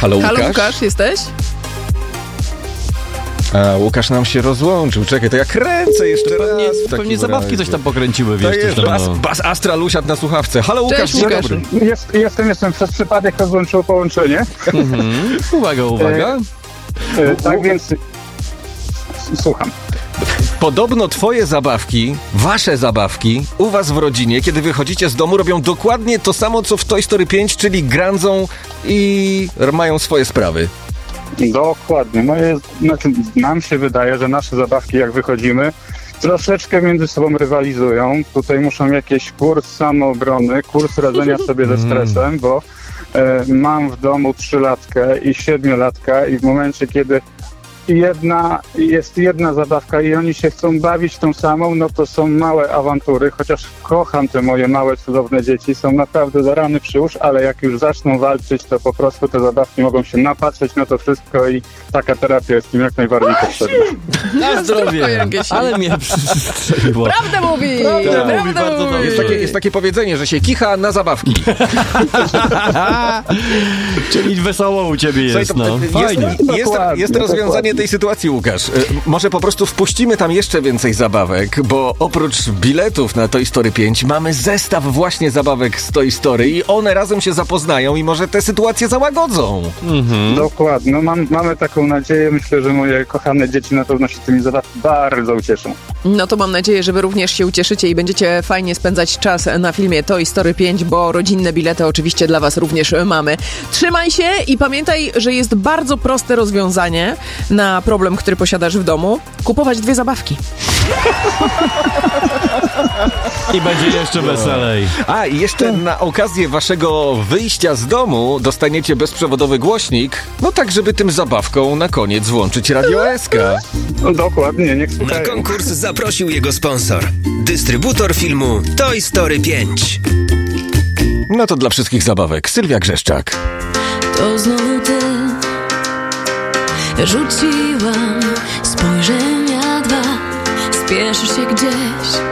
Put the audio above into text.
Halo, Łukasz? Halo, Łukasz, jesteś? A, Łukasz nam się rozłączył. Czekaj, to ja kręcę jeszcze raz. Pewnie zabawki coś tam pokręciły, wiesz. To jest Bas Astral usiadł na słuchawce. Halo, Łukasz, Cześć, dzień Łukasz. dobry. Jestem przez przypadek rozłączyło połączenie. Uwaga. Tak więc słucham. Podobno twoje zabawki, wasze zabawki, u was w rodzinie, kiedy wychodzicie z domu, robią dokładnie to samo, co w Toy Story 5, czyli grandzą i mają swoje sprawy. Dokładnie. Nam się wydaje, że nasze zabawki, jak wychodzimy, troszeczkę między sobą rywalizują. Tutaj muszą jakiś kurs samoobrony, kurs radzenia sobie ze stresem, bo mam w domu 3-latkę i 7-latka i w momencie, kiedy jest jedna zabawka i oni się chcą bawić tą samą, no to są małe awantury, chociaż kocham te moje małe, cudowne dzieci, są naprawdę do rany przyłóż, ale jak już zaczną walczyć, to po prostu te zabawki mogą się napatrzeć na to wszystko i taka terapia jest im jak najbardziej potrzebna. Na zdrowie. Ale mnie przystrzeliło. Prawdę mówi! Bardzo dobrze. Jest takie powiedzenie, że się kicha na zabawki. Czyli wesoło u ciebie jest, no. Fajnie. Jest rozwiązanie tej sytuacji, Łukasz. Może po prostu wpuścimy tam jeszcze więcej zabawek, bo oprócz biletów na Toy Story 5 mamy zestaw właśnie zabawek z Toy Story i one razem się zapoznają i może te sytuacje załagodzą. Dokładnie. No, mamy taką nadzieję. Myślę, że moje kochane dzieci na pewno się tymi zabawkami bardzo ucieszą. No to mam nadzieję, że wy również się ucieszycie i będziecie fajnie spędzać czas na filmie Toy Story 5, bo rodzinne bilety oczywiście dla was również mamy. Trzymaj się i pamiętaj, że jest bardzo proste rozwiązanie na problem, który posiadasz w domu. Kupować 2 zabawki. I będzie jeszcze weselej. A, i jeszcze na okazję waszego wyjścia z domu dostaniecie bezprzewodowy głośnik, no tak, żeby tym zabawką na koniec włączyć Radio SK. No, dokładnie, niech Na słuchają. konkurs zaprosił jego sponsor. Dystrybutor filmu Toy Story 5. No to dla wszystkich zabawek. Sylwia Grzeszczak. To znowu ty. Rzuciłam spojrzenia 2. Spieszysz się gdzieś.